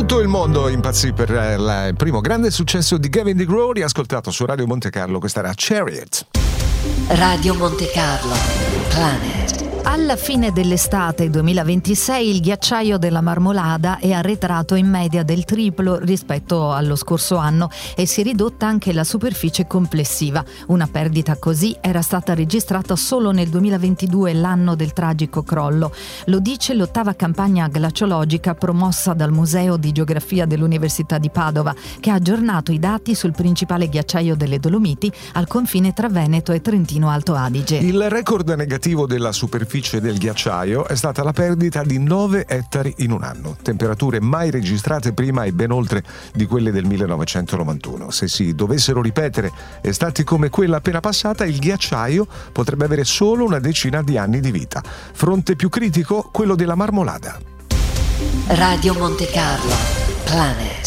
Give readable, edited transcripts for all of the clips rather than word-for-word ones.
Tutto il mondo impazzì per il primo grande successo di Gavin DeGraw, riascoltato su Radio Monte Carlo. Questa era Chariot. Radio Monte Carlo, Planet. Alla fine dell'estate 2026 il ghiacciaio della Marmolada è arretrato in media del triplo rispetto allo scorso anno e si è ridotta anche la superficie complessiva. Una perdita così era stata registrata solo nel 2022, l'anno del tragico crollo. Lo dice l'8ª campagna glaciologica promossa dal Museo di Geografia dell'Università di Padova, che ha aggiornato i dati sul principale ghiacciaio delle Dolomiti al confine tra Veneto e Trentino Alto Adige. Il record negativo della superficie del ghiacciaio è stata la perdita di 9 ettari in un anno, temperature mai registrate prima e ben oltre di quelle del 1991. Se si dovessero ripetere estati come quella appena passata, il ghiacciaio potrebbe avere solo una decina di anni di vita. Fronte più critico, quello della Marmolada. Radio Monte Carlo, Planet.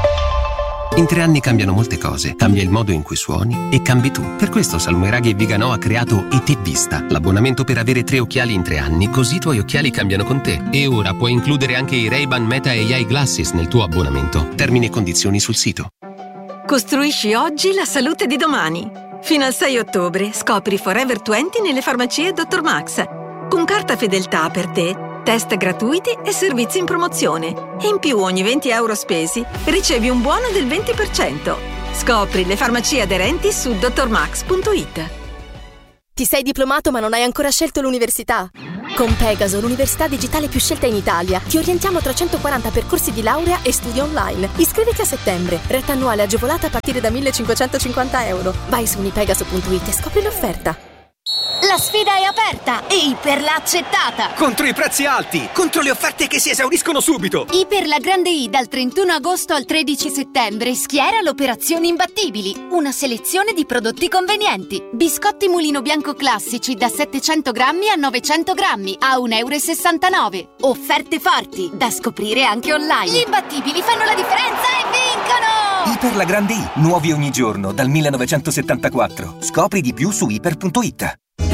In 3 anni cambiano molte cose, cambia il modo in cui suoni e cambi tu. Per questo Salmoiraghi e Viganò ha creato ET Vista, l'abbonamento per avere 3 occhiali in 3 anni, così i tuoi occhiali cambiano con te. E ora puoi includere anche i Ray-Ban Meta AI Glasses nel tuo abbonamento. Termini e condizioni sul sito. Costruisci oggi la salute di domani. Fino al 6 ottobre scopri Forever 20 nelle farmacie Dr. Max. Con carta fedeltà per te, test gratuiti e servizi in promozione. E in più ogni 20 euro spesi ricevi un buono del 20%. Scopri le farmacie aderenti su drmax.it. Ti sei diplomato ma non hai ancora scelto l'università? Con Pegaso, l'università digitale più scelta in Italia, ti orientiamo tra 140 percorsi di laurea e studi online. Iscriviti a settembre. Retta annuale agevolata a partire da 1.550 euro. Vai su unipegaso.it e scopri l'offerta. La sfida è aperta e Iper l'ha accettata! Contro i prezzi alti! Contro le offerte che si esauriscono subito! Iper la Grande I dal 31 agosto al 13 settembre schiera l'operazione Imbattibili. Una selezione di prodotti convenienti. Biscotti Mulino Bianco classici da 700 grammi a 900 grammi a 1,69 euro. Offerte forti da scoprire anche online. Gli imbattibili fanno la differenza e vincono! Iper la Grande I, nuovi ogni giorno dal 1974. Scopri di più su iper.it.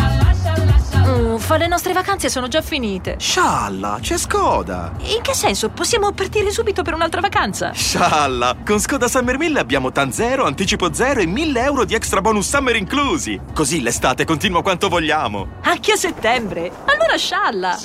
Uffa, le nostre vacanze sono già finite. Scialla, c'è Skoda. In che senso? Possiamo partire subito per un'altra vacanza? Scialla, con Skoda Summer 1000 abbiamo TAN 0, anticipo 0 e 1.000 euro di extra bonus summer inclusi. Così l'estate continua quanto vogliamo. Anche a settembre? Allora scialla.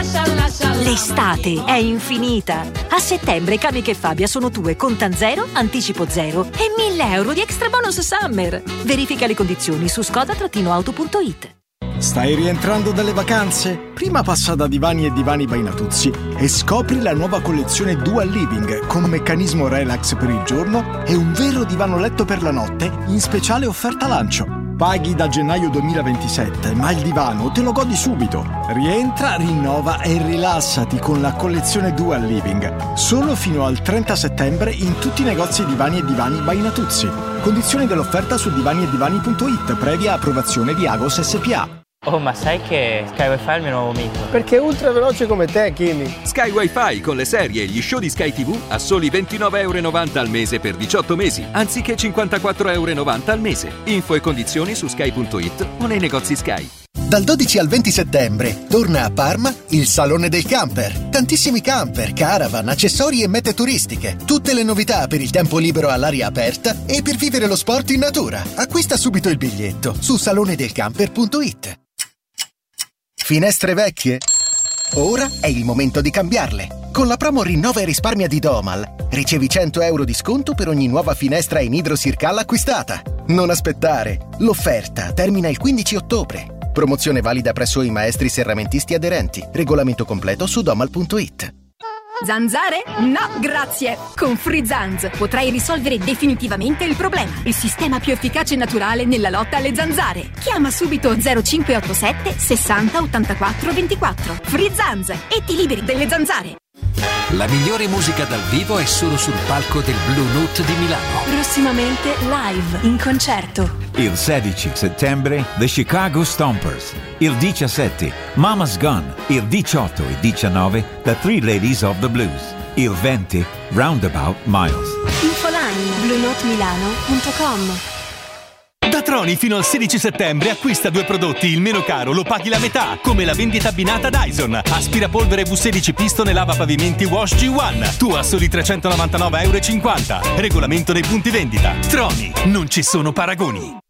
L'estate è infinita. A settembre Camiche e Fabia sono tue con TAN 0, anticipo 0 e 1.000 euro di extra bonus summer. Verifica le condizioni su skoda-auto.it. Stai rientrando dalle vacanze? Prima passa da Divani e Divani by Natuzzi e scopri la nuova collezione Dual Living con meccanismo relax per il giorno e un vero divano letto per la notte in speciale offerta lancio. Paghi da gennaio 2027, ma il divano te lo godi subito. Rientra, rinnova e rilassati con la collezione Dual Living. Solo fino al 30 settembre in tutti i negozi Divani e Divani by Natuzzi. Condizioni dell'offerta su divaniedivani.it, previa approvazione di Agos SPA. Oh, ma sai che Sky Wi-Fi è il mio nuovo mito? Perché è ultra veloce come te, Kimi. Sky Wi-Fi con le serie e gli show di Sky TV a soli €29,90 al mese per 18 mesi, anziché €54,90 al mese. Info e condizioni su sky.it o nei negozi Sky. Dal 12 al 20 settembre torna a Parma il Salone del Camper. Tantissimi camper, caravan, accessori e mete turistiche. Tutte le novità per il tempo libero all'aria aperta e per vivere lo sport in natura. Acquista subito il biglietto su salonedelcamper.it. Finestre vecchie? Ora è il momento di cambiarle. Con la promo Rinnova e risparmia di Domal ricevi €100 di sconto per ogni nuova finestra in idrosircal acquistata. Non aspettare. L'offerta termina il 15 ottobre. Promozione valida presso i maestri serramentisti aderenti. Regolamento completo su domal.it. Zanzare? No, grazie! Con Free Zanz potrai risolvere definitivamente il problema. Il sistema più efficace e naturale nella lotta alle zanzare. Chiama subito 0587 60 84 24. Free Zanz e ti liberi delle zanzare. La migliore musica dal vivo è solo sul palco del Blue Note di Milano. Prossimamente live, in concerto. Il 16 settembre The Chicago Stompers. Il 17 Mama's Gun. Il 18 e 19 The Three Ladies of the Blues. Il 20 Roundabout Miles. Infoline bluenotemilano.com. Da Troni fino al 16 settembre acquista 2 prodotti, il meno caro lo paghi la metà, come la vendita abbinata Dyson, aspirapolvere V16 Piston e lava pavimenti Wash G1, tu a soli €399,50. Regolamento nei punti vendita. Troni, non ci sono paragoni.